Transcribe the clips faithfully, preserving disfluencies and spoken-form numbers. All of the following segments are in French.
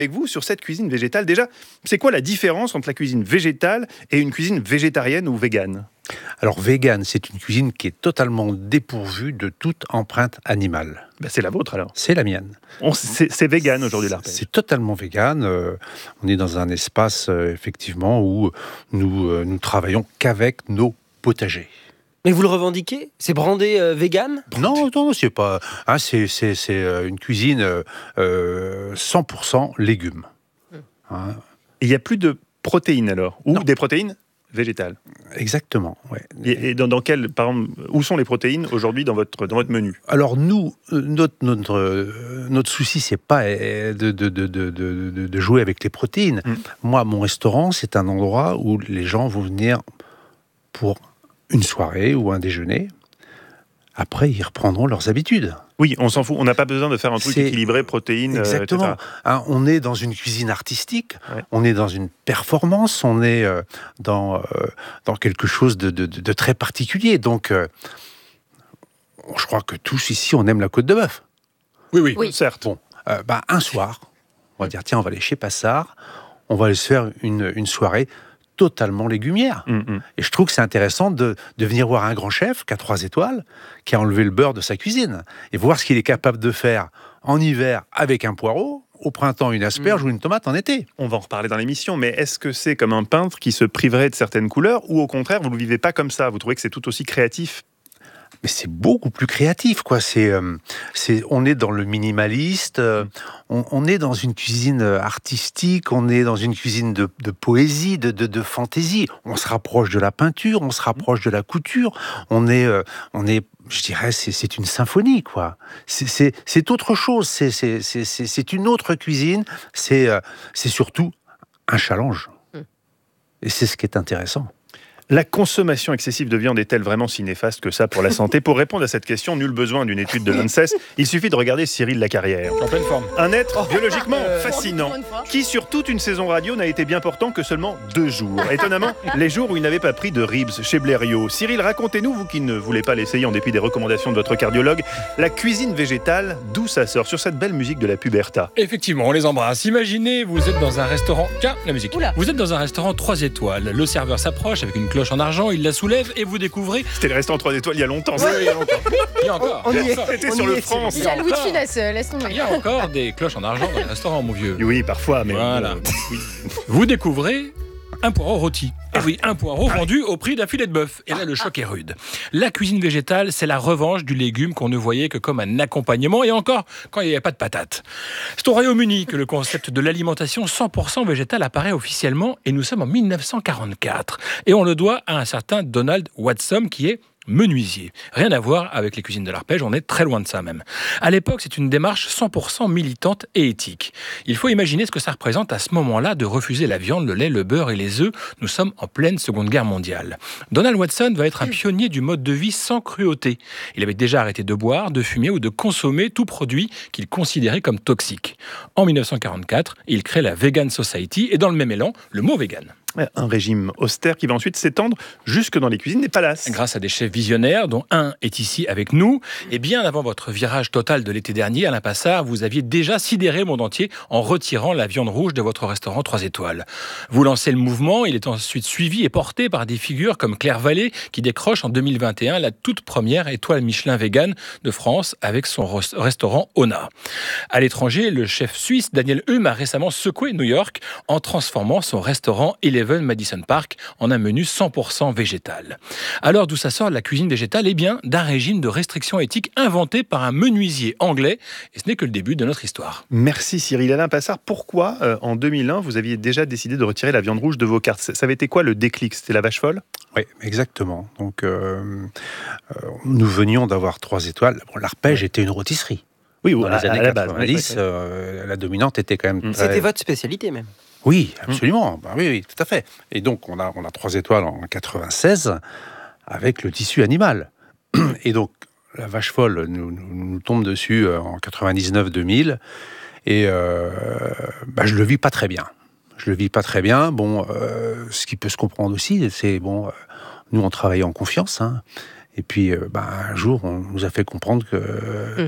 avec vous sur cette cuisine végétale. Déjà, c'est quoi la différence entre la cuisine végétale et une cuisine végétarienne ou végane ? Alors, végane, c'est une cuisine qui est totalement dépourvue de toute empreinte animale. Ben, c'est la vôtre alors. C'est la mienne. On, c'est, c'est végane aujourd'hui l'Arpège. C'est totalement végane. Euh, on est dans un espace, euh, effectivement, où nous, euh, nous travaillons qu'avec nos potagers. Mais vous le revendiquez ? C'est brandé euh, vegan ? Non, non, c'est pas. Hein, c'est, c'est, c'est une cuisine euh, cent pour cent légumes. Mmh. Hein. Il n'y a plus de protéines alors ? Ou non. Des protéines végétales ? Exactement, ouais. Et, et dans, dans quel, par exemple, où sont les protéines aujourd'hui dans votre, dans votre menu ? Alors nous, notre, notre, notre souci, c'est pas de, de, de, de, de, de jouer avec les protéines. Mmh. Moi, mon restaurant, c'est un endroit où les gens vont venir pour une soirée ou un déjeuner. Après, ils reprendront leurs habitudes. Oui, on s'en fout. On n'a pas besoin de faire un truc c'est... équilibré, protéines, exactement. et cetera. Hein, on est dans une cuisine artistique, ouais. On est dans une performance, on est euh, dans, euh, dans quelque chose de, de, de très particulier. Donc, euh, je crois que tous ici, on aime la côte de bœuf. Oui, oui, oui. Certes. Bon, euh, bah, un soir, on va dire, tiens, on va aller chez Passard, on va aller se faire une, une soirée totalement légumière. Mm-hmm. Et je trouve que c'est intéressant de, de venir voir un grand chef qui a trois étoiles, qui a enlevé le beurre de sa cuisine, et voir ce qu'il est capable de faire en hiver avec un poireau, au printemps une asperge mmh. ou une tomate en été. On va en reparler dans l'émission, mais est-ce que c'est comme un peintre qui se priverait de certaines couleurs, ou au contraire, vous ne le vivez pas comme ça ? Vous trouvez que c'est tout aussi créatif ? Mais c'est beaucoup plus créatif, quoi. C'est, euh, c'est, on est dans le minimaliste, euh, on, on est dans une cuisine artistique, on est dans une cuisine de, de poésie, de, de, de fantaisie. On se rapproche de la peinture, on se rapproche de la couture. On est, euh, on est, je dirais, c'est, c'est une symphonie, quoi. C'est, c'est, c'est autre chose. C'est, c'est, c'est, c'est, c'est une autre cuisine. C'est, euh, c'est surtout un challenge. Et c'est ce qui est intéressant. La consommation excessive de viande est-elle vraiment si néfaste que ça pour la santé ? Pour répondre à cette question, nul besoin d'une étude de l'A N S E S. Il suffit de regarder Cyril Lacarrière. En pleine forme. Un être biologiquement fascinant, qui sur toute une saison radio n'a été bien portant que seulement deux jours. Étonnamment, les jours où il n'avait pas pris de ribs chez Blériot. Cyril, racontez-nous, vous qui ne voulez pas l'essayer en dépit des recommandations de votre cardiologue, la cuisine végétale, d'où ça sort sur cette belle musique de la Puberta. Effectivement, on les embrasse. Imaginez, vous êtes dans un restaurant... Tiens, la musique. Oula. Vous êtes dans un restaurant trois étoiles. Le serveur s'approche avec une cloche en argent, il la soulève et vous découvrez... C'était le restaurant trois étoiles il y a longtemps. Oui, il y a longtemps. Il y a encore. On, on y est. C'était sur le France. Il y a Louis de Funès, laisse tomber. Il y a encore des cloches en argent dans les restaurants, mon vieux. Oui, parfois, mais... Voilà. Oui. Vous découvrez un poireau rôti. Et oui, un poireau vendu au prix d'un filet de bœuf. Et là, le choc est rude. La cuisine végétale, c'est la revanche du légume qu'on ne voyait que comme un accompagnement, et encore quand il n'y avait pas de patates. C'est au Royaume-Uni que le concept de l'alimentation cent pour cent végétale apparaît officiellement, et nous sommes en dix-neuf cent quarante-quatre. Et on le doit à un certain Donald Watson, qui est menuisier. Rien à voir avec les cuisines de l'Arpège, on est très loin de ça même. À l'époque, c'est une démarche cent pour cent militante et éthique. Il faut imaginer ce que ça représente à ce moment-là de refuser la viande, le lait, le beurre et les œufs. Nous sommes en pleine Seconde Guerre mondiale. Donald Watson va être un pionnier du mode de vie sans cruauté. Il avait déjà arrêté de boire, de fumer ou de consommer tout produit qu'il considérait comme toxique. En dix-neuf cent quarante-quatre, il crée la Vegan Society et dans le même élan, le mot vegan. Un régime austère qui va ensuite s'étendre jusque dans les cuisines des palaces. Grâce à des chefs visionnaires, dont un est ici avec nous. Et bien avant votre virage total de l'été dernier, Alain Passard, vous aviez déjà sidéré le monde entier en retirant la viande rouge de votre restaurant trois étoiles. Vous lancez le mouvement, il est ensuite suivi et porté par des figures comme Claire Vallée, qui décroche en deux mille vingt et un la toute première étoile Michelin vegan de France avec son restaurant Ona. À l'étranger, le chef suisse Daniel Humm a récemment secoué New York en transformant son restaurant Eleven Madison Park en un menu cent pour cent végétal. Alors d'où ça sort la cuisine végétale ? Eh bien d'un régime de restriction éthique inventé par un menuisier anglais, et ce n'est que le début de notre histoire. Merci Cyril. Alain Passard, pourquoi euh, en deux mille un vous aviez déjà décidé de retirer la viande rouge de vos cartes ? Ça avait été quoi le déclic ? C'était la vache folle ? Oui, exactement. Donc euh, euh, nous venions d'avoir trois étoiles. Bon, l'Arpège était une rôtisserie. Oui, dans à, les années à la quatre-vingt-dix, base, oui, oui, oui. Euh, la dominante était quand même. C'était très... votre spécialité même. Oui, absolument. Mmh. Bah oui, oui, tout à fait. Et donc on a on a trois étoiles en quatre-vingt-seize avec le tissu animal. Et donc la vache folle nous, nous, nous tombe dessus en quatre-vingt-dix-neuf deux mille et euh, bah, je le vis pas très bien. Je le vis pas très bien. Bon, euh, ce qui peut se comprendre aussi, c'est bon, euh, nous on travaillait en confiance. Hein. Et puis, euh, bah, un jour, on nous a fait comprendre que euh, mmh.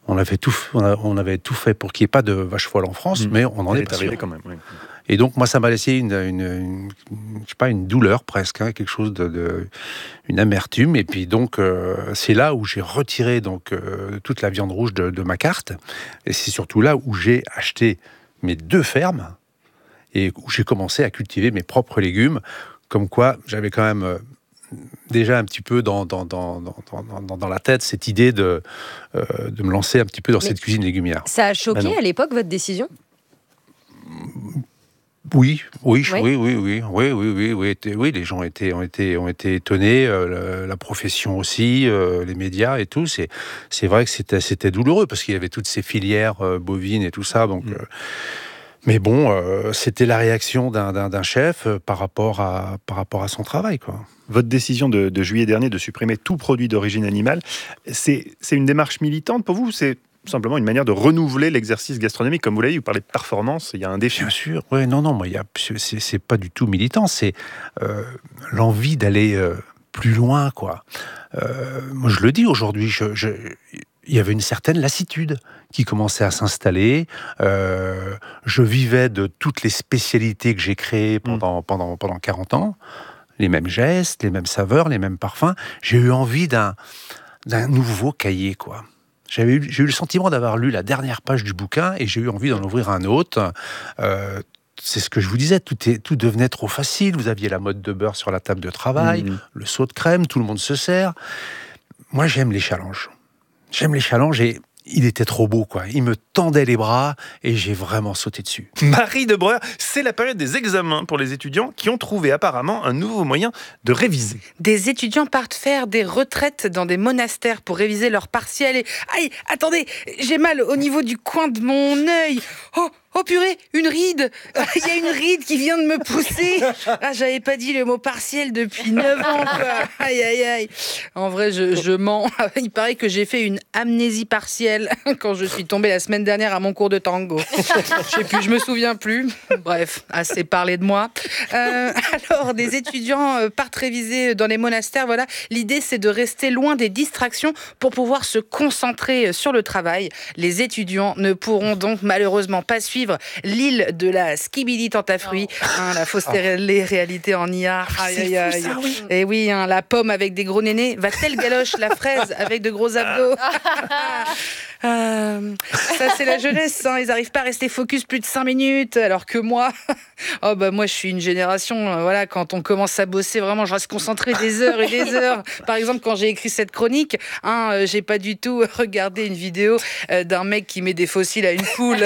on avait tout, on, a, on avait tout fait pour qu'il n'y ait pas de vache folle en France, mmh. mais on en Elle est, est pas arrivé sûr. quand même. Oui. Et donc moi ça m'a laissé une, une, une, je sais pas, une douleur presque, hein, quelque chose de, de, une amertume. Et puis donc euh, c'est là où j'ai retiré donc euh, toute la viande rouge de, de ma carte. Et c'est surtout là où j'ai acheté mes deux fermes et où j'ai commencé à cultiver mes propres légumes. Comme quoi j'avais quand même euh, déjà un petit peu dans, dans, dans, dans, dans, dans la tête cette idée de, euh, de me lancer un petit peu dans Mais cette cuisine légumière. Ça a choqué bah à l'époque votre décision ? Oui, oui, Oui. oui, oui, oui, oui, oui, oui, oui, oui, oui, les gens étaient, ont été, ont été étonnés, euh, la, la profession aussi, euh, les médias et tout. C'est, c'est vrai que c'était, c'était douloureux parce qu'il y avait toutes ces filières euh, bovines et tout ça. Donc, euh, mais bon, euh, c'était la réaction d'un, d'un, d'un chef euh, par rapport à, par rapport à son travail, quoi. Votre décision de, de juillet dernier de supprimer tout produit d'origine animale, c'est, c'est une démarche militante pour vous ? C'est simplement une manière de renouveler l'exercice gastronomique. Comme vous l'avez dit, vous parlez de performance, il y a un défi. Bien sûr, oui, non, non, moi, il y a, c'est, c'est pas du tout militant, c'est euh, l'envie d'aller euh, plus loin, quoi. Euh, moi, je le dis aujourd'hui, je, je, il y avait une certaine lassitude qui commençait à s'installer. Euh, je vivais de toutes les spécialités que j'ai créées pendant, mmh. pendant, pendant quarante ans, les mêmes gestes, les mêmes saveurs, les mêmes parfums. J'ai eu envie d'un, d'un nouveau cahier, quoi. J'avais eu, j'ai eu le sentiment d'avoir lu la dernière page du bouquin et j'ai eu envie d'en ouvrir un autre. Euh, c'est ce que je vous disais, tout, est, tout devenait trop facile. Vous aviez la mode de beurre sur la table de travail, mmh. le seau de crème, tout le monde se sert. Moi, j'aime les challenges. J'aime les challenges et il était trop beau, quoi. Il me tendait les bras et j'ai vraiment sauté dessus. Marie de Breuer, c'est la période des examens pour les étudiants qui ont trouvé apparemment un nouveau moyen de réviser. Des étudiants partent faire des retraites dans des monastères pour réviser leurs partiels et... Aïe, attendez, j'ai mal au niveau du coin de mon œil. Oh Oh purée, une ride. Il y a une ride qui vient de me pousser. Ah, j'avais pas dit le mot partiel depuis neuf ans, quoi. Aïe, aïe, aïe. En vrai, je, je mens. Il paraît que j'ai fait une amnésie partielle quand je suis tombée la semaine dernière à mon cours de tango. Je sais plus, je me souviens plus. Bref, assez parlé de moi. Euh, alors, des étudiants partent réviser dans les monastères. Voilà, l'idée, c'est de rester loin des distractions pour pouvoir se concentrer sur le travail. Les étudiants ne pourront donc malheureusement pas suivre l'île de la skibidi tentafruit, hein, la fausse réalité en I A. Aïe, aïe, aïe. Ça, oui. Et oui, hein, la pomme avec des gros nénés va-t-elle galoche la fraise avec de gros abdos? Euh, ça c'est la jeunesse, hein. Ils n'arrivent pas à rester focus plus de cinq minutes, alors que moi, oh bah moi je suis une génération, euh, voilà, quand on commence à bosser vraiment, je reste concentré des heures et des heures. Par exemple, quand j'ai écrit cette chronique, hein, euh, j'ai pas du tout regardé une vidéo euh, d'un mec qui met des fossiles à une poule.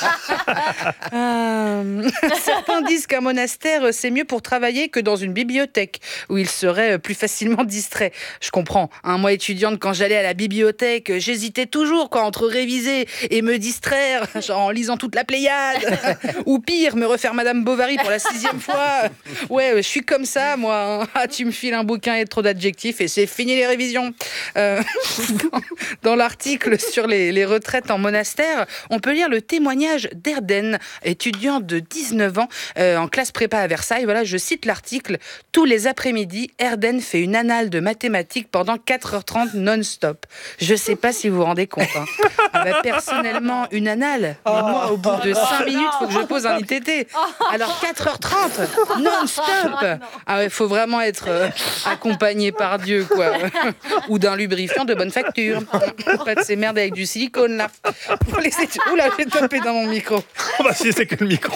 euh, certains disent qu'un monastère c'est mieux pour travailler que dans une bibliothèque où il serait plus facilement distrait. Je comprends, hein, moi étudiante, quand j'allais à la bibliothèque, j'hésitais toujours quoi, entre réviser et me distraire, genre en lisant toute la Pléiade, ou pire, me refaire Madame Bovary pour la sixième fois. Ouais, je suis comme ça, moi. Ah, tu me files un bouquin et trop d'adjectifs et c'est fini les révisions. Euh, dans l'article sur les, les retraites en monastère, on peut lire le témoignage d'Erden, étudiant de dix-neuf ans euh, en classe prépa à Versailles. Voilà, je cite l'article. Tous les après-midi, Erden fait une annale de mathématiques pendant quatre heures trente non-stop. Je sais pas si vous vous rendez compte. Hein. Ah bah, personnellement, une annale. Mais moi, au bout de cinq minutes, il faut que je pose un I T T. Alors quatre heures trente, non-stop. Ah ouais, faut vraiment être euh, accompagné par Dieu, quoi. Ou d'un lubrifiant de bonne facture. Pas de ces merdes avec du silicone, là. Pour les études... Oula, j'ai tapé dans mon micro. On va si c'est que le micro.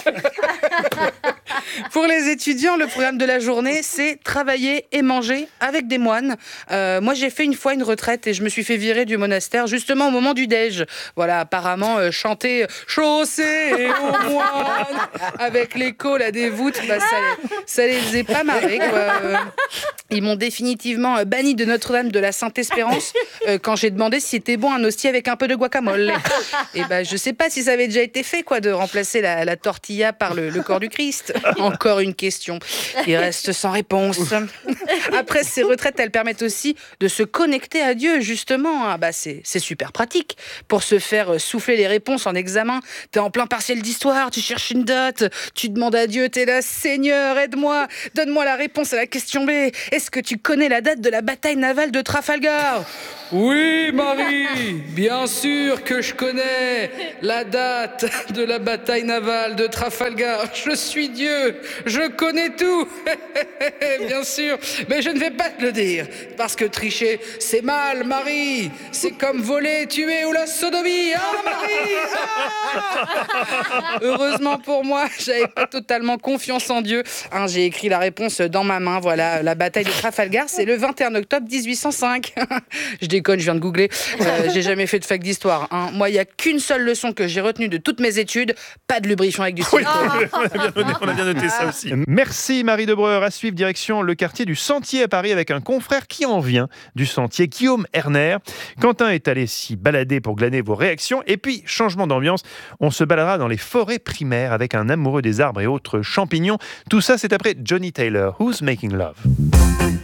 Pour les étudiants, le programme de la journée, c'est travailler et manger avec des moines. Euh, moi, j'ai fait une fois une retraite et je me suis fait virer du monastère justement au moment du déj. Voilà, apparemment, euh, chanter « Chaussée aux moines » avec l'écho là, des voûtes, bah, ça, les, ça les est pas marrés, quoi. Euh, ils m'ont définitivement euh, banni de Notre-Dame de la Sainte-Espérance euh, quand j'ai demandé si c'était bon un hostie avec un peu de guacamole. Et bah, je sais pas si ça avait déjà été fait, quoi, de remplacer la, la tortilla par le, le corps du Christ. Encore une question. Il reste sans réponse. Après, ces retraites, elles permettent aussi de se connecter à Dieu, justement. Ah bah, c'est, c'est super pratique. Pour se faire souffler les réponses en examen, t'es en plein partiel d'histoire, tu cherches une date, tu demandes à Dieu, t'es là, Seigneur, aide-moi, donne-moi la réponse à la question B. Est-ce que tu connais la date de la bataille navale de Trafalgar ? Oui, Marie, bien sûr que je connais la date de la bataille navale de Trafalgar. Je suis Dieu, je connais tout. Bien sûr, mais je ne vais pas te le dire, parce que tricher, c'est mal, Marie. C'est comme voler, tuer ou la sodomie. Ah, Marie ah Heureusement pour moi, j'avais pas totalement confiance en Dieu. Hein, j'ai écrit la réponse dans ma main. Voilà, la bataille de Trafalgar, c'est le vingt et un octobre dix-huit cent cinq. Je déconne, je viens de googler. Euh, j'ai jamais fait de fac d'histoire. Hein. Moi, il n'y a qu'une seule leçon que j'ai retenue de toutes mes études. Pas de lubrifiant avec du silicone. Oui, on, a bien noté, on a bien noté ça aussi. Merci Marie Debreur. À suivre direction le quartier du Sentier à Paris avec un confrère qui en vient du Sentier, Guillaume Erner. Quentin est allé s'y balader pour glaner vos réactions. Et puis, changement d'ambiance, on se baladera dans les forêts primaires avec un amoureux des arbres et autres champignons. Tout ça, c'est après Johnny Taylor, Who's Making Love.